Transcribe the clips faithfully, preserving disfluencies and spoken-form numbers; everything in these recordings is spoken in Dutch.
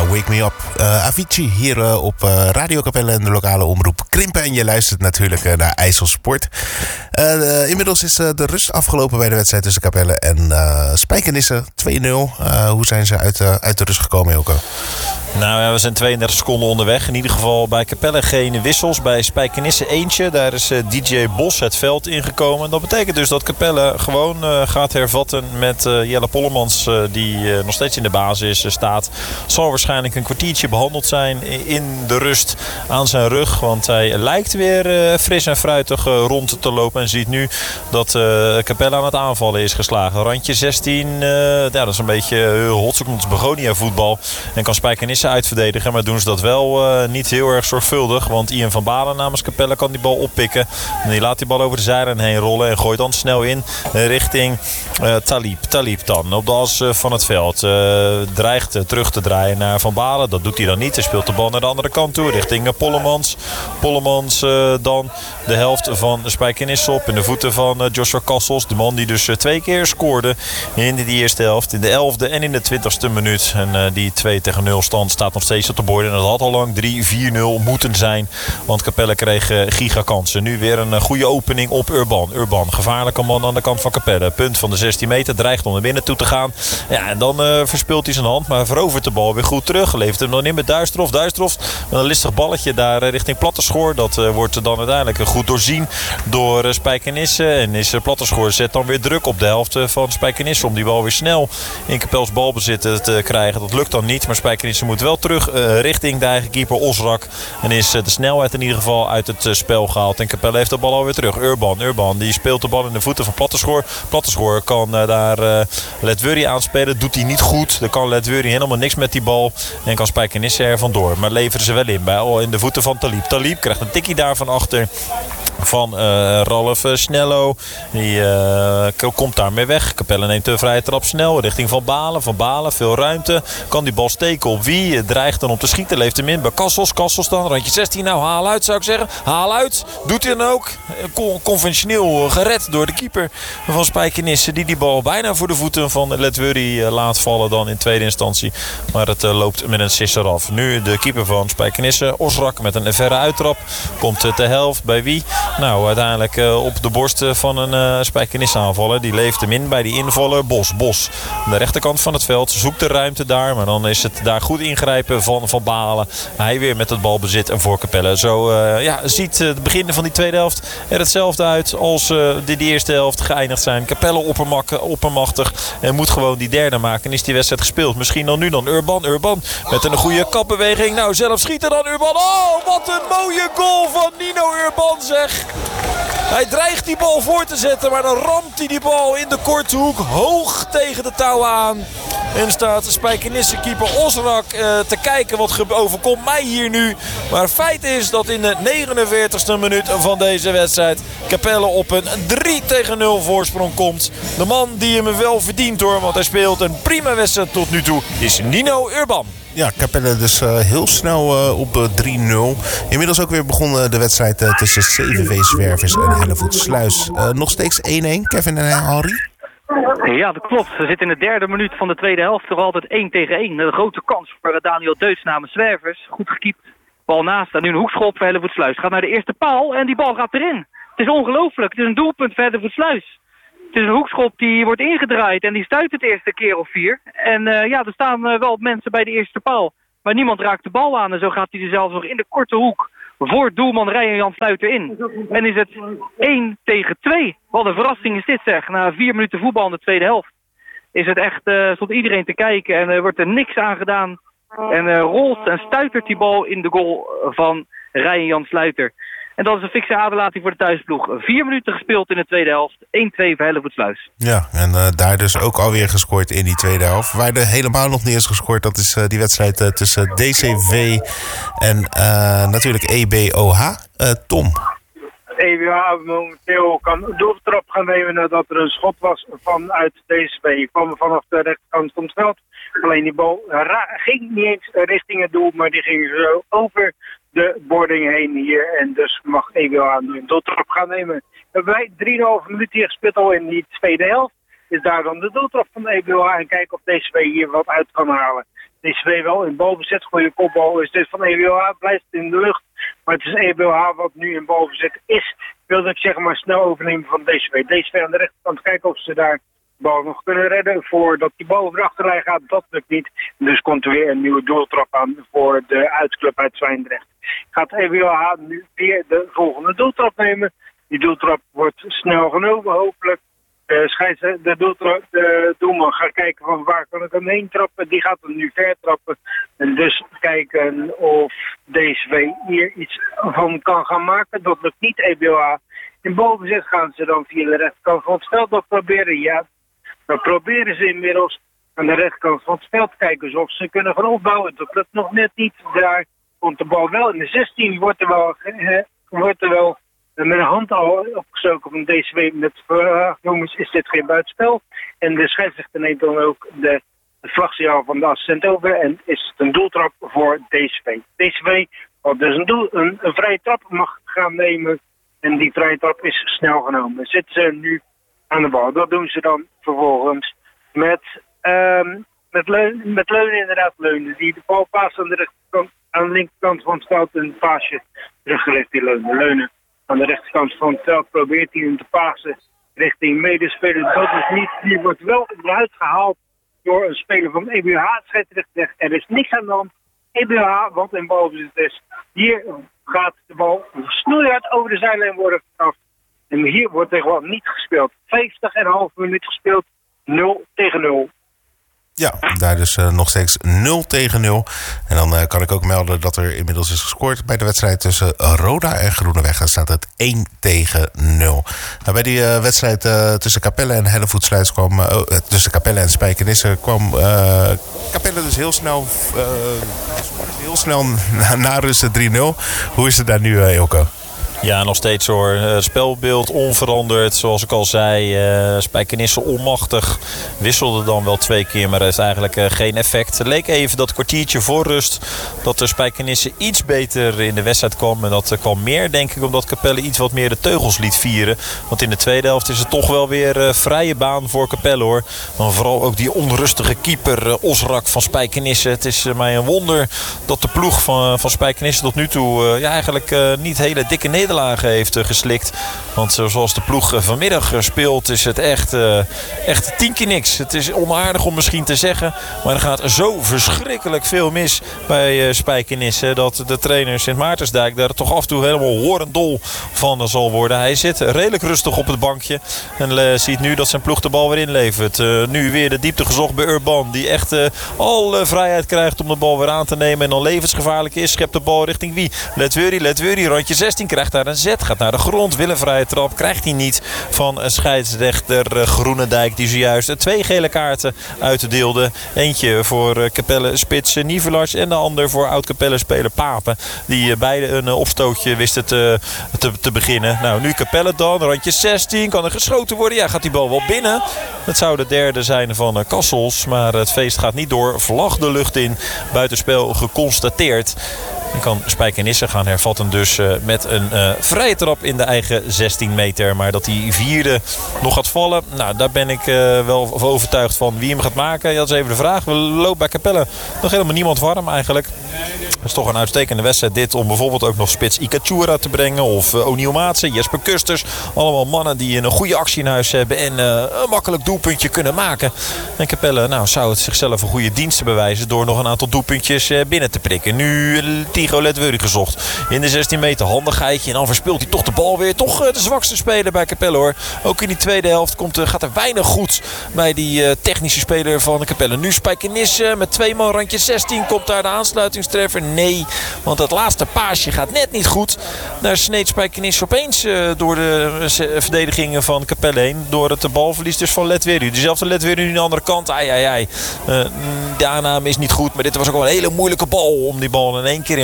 Wake Me Up. Uh, Avicii hier uh, op uh, Radio Capelle en de lokale omroep Krimpen. En je luistert natuurlijk uh, naar IJsselsport. Uh, uh, inmiddels is uh, de rust afgelopen bij de wedstrijd tussen Capelle en uh, Spijkenisse. twee nul. Uh, hoe zijn ze uit, uh, uit de rust gekomen, Hilke? Nou ja, we zijn tweeëndertig seconden onderweg. In ieder geval bij Capelle geen wissels. Bij Spijkenisse eentje. Daar is uh, D J Bos het veld ingekomen. Dat betekent dus dat Capelle gewoon uh, gaat hervatten met uh, Jelle Pollemans. Uh, die uh, nog steeds in de basis uh, staat. Zal waarschijnlijk een kwartiertje behandeld zijn in de rust aan zijn rug. Want hij lijkt weer uh, fris en fruitig uh, rond te lopen. En ziet nu dat uh, Capelle aan het aanvallen is geslagen. Randje zestien. Uh, ja, dat is een beetje uh, hotzoekend Begonia voetbal. En kan Spijkenisse uitverdedigen. Maar doen ze dat wel uh, niet heel erg zorgvuldig. Want Ian van Balen namens Capelle kan die bal oppikken. En die laat die bal over de zijlijn heen rollen. En gooit dan snel in richting uh, Talib. Talib dan op de as uh, van het veld. Uh, dreigt uh, terug te draaien naar Van Balen. Dat doet hij dan niet. Hij speelt de bal naar de andere kant toe. Richting uh, Pollemans. Pollemans uh, dan de helft van Spijkenisse op. In de voeten van uh, Joshua Kassels. De man die dus uh, twee keer scoorde in de eerste helft. In de elfde en in de twintigste minuut. En uh, die twee tegen nul stand staat nog steeds op de borden. En dat had al lang drie vier nul moeten zijn. Want Capelle kreeg uh, gigakansen. Nu weer een uh, goede opening op Urban. Urban, gevaarlijke man aan de kant van Capelle. Punt van de zestien meter. Dreigt om naar binnen toe te gaan. Ja, en dan uh, verspeelt hij zijn hand. Maar verovert de bal weer goed terug. Levert hem dan in met Duistrof. Duistrof met een listig balletje daar uh, richting Plattenschoor. Dat uh, wordt dan uiteindelijk uh, goed doorzien door uh, Spijkenisse. En is uh, Plattenschoor zet dan weer druk op de helft uh, van Spijkenisse. Om die bal weer snel in Capels balbezit te krijgen. Dat lukt dan niet. Maar Spijkenisse moet wel terug uh, richting de eigen keeper Osrak. En is uh, de snelheid in ieder geval uit het uh, spel gehaald. En Capelle heeft de bal alweer terug. Urban, Urban die speelt de bal in de voeten van Plattenschoor. Plattenschoor kan uh, daar uh, Letwurry aanspelen. Doet hij niet goed. Dan kan Letwurry helemaal niks met die bal. En kan Spijkenisse er vandoor. Maar leveren ze wel in. Bij, oh, in de voeten van Talib. Talib krijgt een tikkie daarvan achter. Van uh, Ralf uh, Snello. Die uh, komt daarmee weg. Capelle neemt de vrije trap snel richting Van Balen. Van Balen, veel ruimte. Kan die bal steken op wie? Dreigt dan om te schieten. Leeft hem in bij Kassels. Kassels dan, randje zestien. Nou, haal uit zou ik zeggen. Haal uit. Doet hij dan ook. Con- conventioneel gered door de keeper van Spijkenisse. Die die bal bijna voor de voeten van Letwurry uh, laat vallen dan in tweede instantie. Maar het uh, loopt met een sisser af. Nu de keeper van Spijkenisse. Osrak met een verre uittrap. Komt uh, de helft bij wie? Nou, uiteindelijk uh, op de borst van een uh, Spijkenisse aanvaller. Die leeft hem in bij die invaller. Bos, Bos. Aan de rechterkant van het veld. Zoekt de ruimte daar. Maar dan is het daar goed ingrijpen van Van Balen. Hij weer met het balbezit en voor Capelle. Zo uh, ja, ziet uh, het begin van die tweede helft er hetzelfde uit als uh, de, de eerste helft geëindigd zijn. Capelle oppermak, oppermachtig. En moet gewoon die derde maken. En is die wedstrijd gespeeld. Misschien dan nu dan Urban. Urban met een goede kapbeweging. Nou, zelf schieten dan Urban. Oh, wat een mooie goal van Nino Urban zeg. Hij dreigt die bal voor te zetten. Maar dan ramt hij die bal in de korte hoek. Hoog tegen de touw aan. En staat de Spijkenisse keeper Osrak uh, te kijken wat overkomt mij hier nu. Maar feit is dat in de negenenveertigste minuut van deze wedstrijd Capelle op een drie tegen nul voorsprong komt. De man die hem wel verdient hoor. Want hij speelt een prima wedstrijd tot nu toe. Is Nino Urban. Ja, Capelle dus uh, heel snel uh, op uh, drie nul. Inmiddels ook weer begonnen de wedstrijd uh, tussen C V V Zwervers en Hellevoetsluis. Uh, nog steeds één één, Kevin en Henry. Ja, dat klopt. We zitten in de derde minuut van de tweede helft. Nog altijd één tegen één. Een grote kans voor Daniel Deutsch namens Zwervers. Goed gekiept. Bal naast. En nu een hoekschop voor Hellevoetsluis. Gaat naar de eerste paal en die bal gaat erin. Het is ongelooflijk. Het is een doelpunt voor Hellevoetsluis. Het is een hoekschop die wordt ingedraaid en die stuit het eerste keer of vier. En uh, ja, er staan uh, wel mensen bij de eerste paal. Maar niemand raakt de bal aan en zo gaat hij er zelfs nog in de korte hoek voor doelman Ryan-Jan Sluiter in. En is het één tegen twee. Wat een verrassing is dit zeg. Na vier minuten voetbal in de tweede helft is het echt, uh, stond iedereen te kijken en er uh, wordt er niks aan gedaan. En uh, rolt en stuitert die bal in de goal van Ryan-Jan Sluiter. En dat is een fikse aderlating voor de thuisploeg. Vier minuten gespeeld in de tweede helft. één twee voor Hellevoetsluis. Ja, en uh, daar dus ook alweer gescoord in die tweede helft. Waar er helemaal nog niet is gescoord, dat is uh, die wedstrijd uh, tussen D C V en uh, natuurlijk E B O H. Uh, Tom. E B O H momenteel kan een doeltrap gaan nemen nadat er een schot was vanuit D C V. Die kwam vanaf de rechterkant van het veld. Alleen die bal ra- ging niet eens richting het doel, maar die ging zo over de boarding heen hier. En dus mag E B O H nu een doeltrap gaan nemen. We hebben wij drie komma vijf minuten hier gespeeld al in die tweede helft. Is daar dan de doeltrap van de E B O H en kijken of D C V hier wat uit kan halen. D C V wel in balbezit. Goede kopbal is dit van E B O H. Blijft in de lucht. Maar het is E B O H wat nu in balbezit is. Wilde ik zeggen maar snel overnemen van D C V. D C V aan de rechterkant kijken of ze daar de bal nog kunnen redden. Voordat die bal over de achterlijn gaat, dat lukt niet. Dus komt er weer een nieuwe doeltrap aan voor de uitclub uit Zwijndrecht. Gaat E B O H nu weer de volgende doeltrap nemen. Die doeltrap wordt snel genomen hopelijk. De, scheidsre- de, doeltra- de doelman gaat kijken van waar kan ik hem heen trappen. Die gaat hem nu ver trappen. En dus kijken of D C V hier iets van kan gaan maken. Dat lukt niet. E B O H in balbezit gaan ze dan via de rechterkant van het veld nog proberen. Ja, dan proberen ze inmiddels aan de rechterkant van het veld kijken of ze kunnen gaan opbouwen. Dat lukt nog net niet. Daar komt de bal wel in de zestien. Wordt er wel... Eh, wordt er wel met een hand al opgestoken van D C V met uh, jongens, is dit geen buitenspel. En de scheidsrechter neemt dan ook de, de vlagsignaal van de assistent over en is het een doeltrap voor D C V. D C V wat dus een, doel, een, een vrije trap mag gaan nemen en die vrije trap is snel genomen. Zitten ze nu aan de bal. Dat doen ze dan vervolgens met, um, met, leun, met leunen inderdaad leunen. Die de bal passen aan de rechterkant, aan de linkerkant van het veld en een paasje teruggelegd die leunen. Leunen. Aan de rechterkant van het veld probeert hij hem te pasen richting medespeler. Dat is niet. Die wordt wel eruit gehaald door een speler van E B O H. Scheidsrechter. Er is niks aan de hand. E B O H, wat in balbezit is. Hier gaat de bal snoeihard over de zijlijn worden gestraft. En hier wordt er gewoon niet gespeeld. vijftig en een half minuut gespeeld. nul tegen nul. Ja, daar dus uh, nog steeds nul tegen nul. En dan uh, kan ik ook melden dat er inmiddels is gescoord bij de wedstrijd tussen Roda en Groeneweg. Dan staat het één tegen nul. Nou, bij die uh, wedstrijd uh, tussen Capelle en Hellevoetsluis kwam... Uh, tussen Capelle en Spijkenisse kwam uh, Capelle dus heel snel... Uh, heel snel na, na rusten drie nul. Hoe is het daar nu, uh, Ilko? Ja, nog steeds hoor. Uh, spelbeeld onveranderd. Zoals ik al zei, uh, Spijkenisse onmachtig. Wisselde dan wel twee keer, maar heeft eigenlijk uh, geen effect. Het leek even dat kwartiertje voor rust dat de Spijkenisse iets beter in de wedstrijd kwam. En dat uh, kwam meer, denk ik, omdat Capelle iets wat meer de teugels liet vieren. Want in de tweede helft is het toch wel weer uh, vrije baan voor Capelle, hoor. Maar vooral ook die onrustige keeper uh, Osrak van Spijkenisse. Het is uh, mij een wonder dat de ploeg van, van Spijkenisse tot nu toe uh, ja, eigenlijk uh, niet hele dikke nederlagen heeft geslikt. Want zoals de ploeg vanmiddag speelt is het echt, uh, echt tien keer niks. Het is onaardig om misschien te zeggen. Maar er gaat zo verschrikkelijk veel mis bij uh, Spijkenisse. Dat de trainer Sint Maartensdijk daar toch af en toe helemaal horendol van zal worden. Hij zit redelijk rustig op het bankje. En uh, ziet nu dat zijn ploeg de bal weer inlevert. Uh, nu weer de diepte gezocht bij Urban. Die echt uh, al uh, vrijheid krijgt om de bal weer aan te nemen. En dan levensgevaarlijk is. Schept de bal richting wie? Letweri, Letweri. Randje zestien krijgt daar een zet. Gaat naar de grond. Wil een vrije trap. Krijgt hij niet van scheidsrechter Groenendijk. Die zojuist twee gele kaarten uitdeelde. Eentje voor Capelle spits Nivelaars. En de ander voor oud-Capelle speler Papen. Die beide een opstootje wisten te, te, te beginnen. Nou, nu Capelle dan. Randje zestien. Kan er geschoten worden? Ja, gaat die bal wel binnen. Het zou de derde zijn van Kassels. Maar het feest gaat niet door. Vlag de lucht in. Buitenspel geconstateerd. Dan kan Spijkenisse gaan hervatten dus uh, met een uh, vrije trap in de eigen zestien meter. Maar dat die vierde nog gaat vallen, nou, daar ben ik uh, wel overtuigd van. Wie hem gaat maken, ja, dat is even de vraag. We lopen bij Capelle nog helemaal niemand warm eigenlijk. Het is toch een uitstekende wedstrijd dit om bijvoorbeeld ook nog spits Ikachura te brengen. Of uh, O'Neil Maatsen, Jesper Kusters. Allemaal mannen die een goede actie in huis hebben en uh, een makkelijk doelpuntje kunnen maken. En Capelle nou, zou het zichzelf een goede dienst bewijzen door nog een aantal doelpuntjes uh, binnen te prikken. Nu Tigo Letweri gezocht in de zestien meter. Handigheidje en dan verspeelt hij toch de bal weer. Toch uh, de zwakste speler bij Capelle, hoor. Ook in die tweede helft komt, uh, gaat er weinig goed bij die uh, technische speler van Capelle. Nu Spijkenisse met twee man randje zestien. Komt daar de aansluitingstreffer? Nee, want dat laatste paasje gaat net niet goed. Daar sneed Spijkenisse opeens uh, door de uh, verdedigingen van Capelle heen. Door het balverlies dus van Letweri. Dezelfde Letweri nu aan de andere kant. Ai, ai, ai. Uh, de aanname is niet goed, maar dit was ook wel een hele moeilijke bal om die bal in één keer in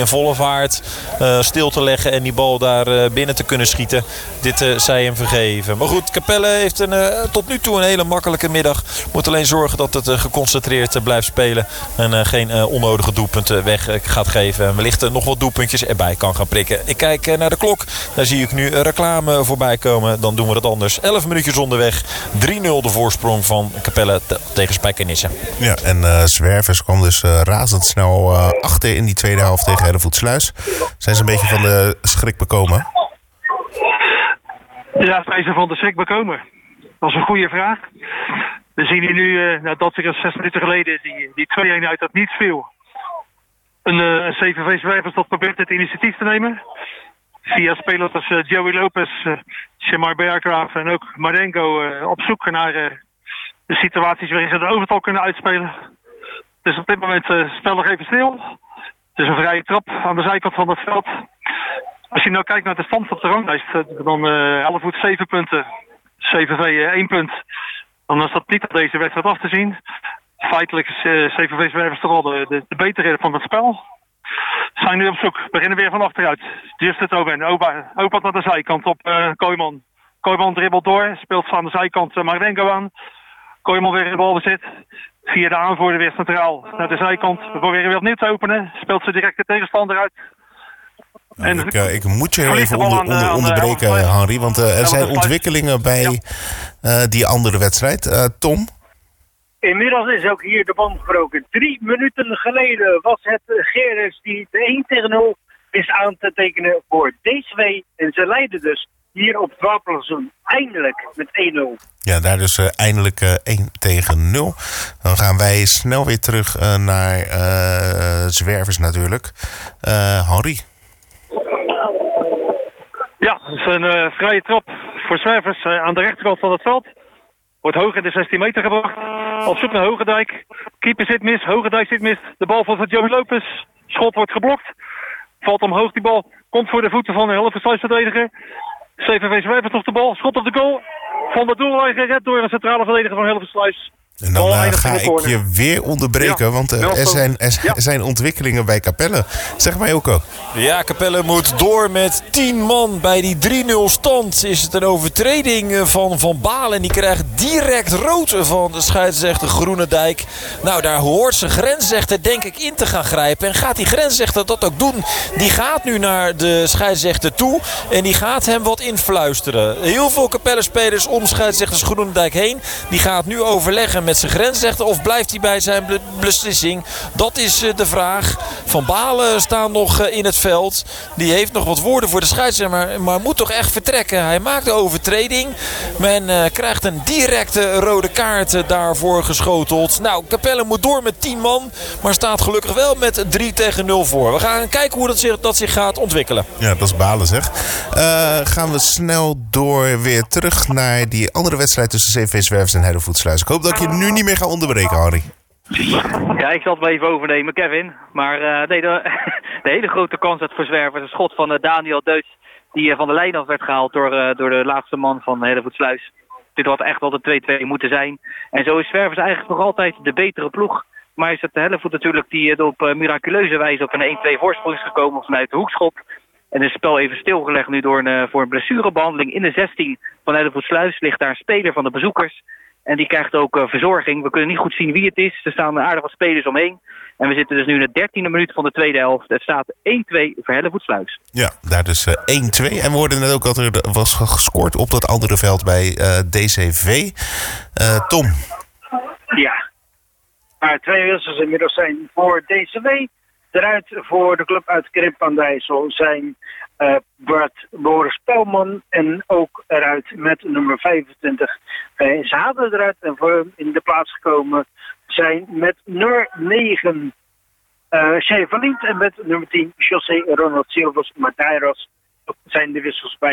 in volle vaart uh, stil te leggen en die bal daar uh, binnen te kunnen schieten. Dit uh, zij hem vergeven. Maar goed, Capelle heeft een, uh, tot nu toe een hele makkelijke middag. Moet alleen zorgen dat het uh, geconcentreerd uh, blijft spelen. En uh, geen uh, onnodige doelpunten weg uh, gaat geven. En wellicht uh, nog wat doelpuntjes erbij kan gaan prikken. Ik kijk uh, naar de klok. Daar zie ik nu uh, reclame voorbij komen. Dan doen we het anders. elf minuutjes onderweg. drie nul de voorsprong van Capelle t- tegen Spijkenisse. Ja, en uh, Zwervers kwam dus uh, razendsnel uh, achter in die tweede helft tegen Hellevoetsluis. Zijn ze een beetje van de schrik bekomen? Ja, zijn ze van de schrik bekomen? Dat is een goede vraag. We zien hier nu, uh, nadat zich zes minuten geleden die, die twee-een uit dat niets viel. Een uh, C V V Zwervers dat probeert het initiatief te nemen. Via spelers als uh, Joey Lopez, uh, Shamar Berggraaf en ook Marengo uh, op zoek naar uh, de situaties waarin ze de overtal kunnen uitspelen. Dus op dit moment uh, spel nog even stil. Het is een vrije trap aan de zijkant van het veld. Als je nou kijkt naar de stand op de ranglijst, dan uh, Hellevoet zeven punten, C V V uh, één punt. Dan is dat niet op deze wedstrijd af te zien. Feitelijk is uh, C V V Zwervers toch al de, de, de betere van het spel. Zijn nu op zoek, beginnen weer van achteruit. Just het Oben, Opa, Opa naar de zijkant op uh, Kooijman. Kooijman dribbelt door, speelt aan de zijkant uh, Marengo aan. Kooijman weer in de balbezit. Via de aanvoerder weer centraal naar de zijkant. We proberen weer opnieuw te openen. Speelt ze direct de tegenstander uit. Nou, en ik, uh, ik moet je heel even onder, onder, onderbreken, uh, Henry. Want uh, er zijn ontwikkelingen bij ja. uh, die andere wedstrijd. Uh, Tom? Inmiddels is ook hier de band gebroken. Drie minuten geleden was het Gerrits die de één tegen nul wist aan te tekenen voor D C W. En ze leiden dus hier op het Wapenplantsoen eindelijk met één nul. Ja, daar dus uh, eindelijk uh, één tegen nul. Dan gaan wij snel weer terug uh, naar uh, Zwervers natuurlijk. Uh, Henry? Ja, het is een uh, vrije trap voor Zwervers uh, aan de rechterkant van het veld. Wordt hoog in de zestien meter gebracht. Op zoek naar Hogendijk. Keeper zit mis, Hogendijk zit mis. De bal van Joey Lopez. Schot wordt geblokt. Valt omhoog die bal. Komt voor de voeten van de Hellevoetsluis-verdediger. C V V Zwervers nog de bal. Schot op de goal. Van de doellijn gered door een centrale verdediger van Hellevoetsluis. En dan uh, ga ik je weer onderbreken, ja, want uh, er, zijn, er ja. zijn ontwikkelingen bij Capelle. Zeg maar, Ilko. Ja, Capelle moet door met tien man. Bij die drie nul stand is het een overtreding van Van Baalen. En die krijgt direct rood van de scheidsrechter Groenendijk. Nou, daar hoort zijn grensrechter denk ik in te gaan grijpen. En gaat die grensrechter dat ook doen? Die gaat nu naar de scheidsrechter toe. En die gaat hem wat influisteren. Heel veel Capelle-spelers om scheidsrechters Groenendijk heen. Die gaat nu overleggen met zijn grensrechter, of blijft hij bij zijn beslissing? Dat is de vraag. Van Baalen staan nog in het veld. Die heeft nog wat woorden voor de scheidsrechter, maar, maar moet toch echt vertrekken. Hij maakt de overtreding. Men uh, krijgt een directe rode kaart daarvoor geschoteld. Nou, Capelle moet door met tien man, maar staat gelukkig wel met drie tegen nul voor. We gaan kijken hoe dat zich, dat zich gaat ontwikkelen. Ja, dat is Balen zeg. Uh, gaan we snel door weer terug naar die andere wedstrijd tussen C V Zwervers en Hellevoetsluis. Ik hoop dat ik je nu niet meer ga onderbreken, Harry. Ja, ik zal het wel even overnemen, Kevin. Maar uh, nee, de, de hele grote kans dat voor Zwervers een schot van uh, Daniel Deutsch, die uh, van de lijn af werd gehaald door, uh, door de laatste man van Hellevoetsluis. Dit had echt wel de twee-twee moeten zijn. En zo is Zwervers eigenlijk nog altijd de betere ploeg. Maar is het de Hellevoet natuurlijk die uh, op uh, miraculeuze wijze op een één-twee voorsprong is gekomen vanuit de hoekschop. En het spel even stilgelegd nu door een, uh, voor een blessurebehandeling in de zestien van Hellevoetsluis. Ligt daar een speler van de bezoekers. En die krijgt ook uh, verzorging. We kunnen niet goed zien wie het is. Er staan aardig wat spelers omheen. En we zitten dus nu in de dertiende minuut van de tweede helft. Het staat één-twee voor Hellevoetsluis. Ja, daar dus uh, één-twee. En we hoorden net ook dat er was gescoord op dat andere veld bij uh, D C V. Uh, Tom. Ja. Maar twee wissels inmiddels zijn voor D C W. Eruit voor de club uit Krimpen-Dijssel zijn uh, Bart Boris Pelman en ook eruit met nummer vijfentwintig uh, Zaden eruit. En voor hem in de plaats gekomen zijn met nummer negen uh, Shea Valiet en met nummer tien José Ronald Silvers Madeiros. Dat zijn de wissels bij